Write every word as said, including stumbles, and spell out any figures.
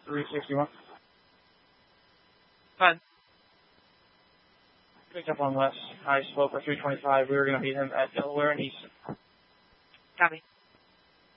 three sixty-one. Fine. Picked up on West. I spoke for three twenty-five. We were going to meet him at Delaware and Easton. Copy.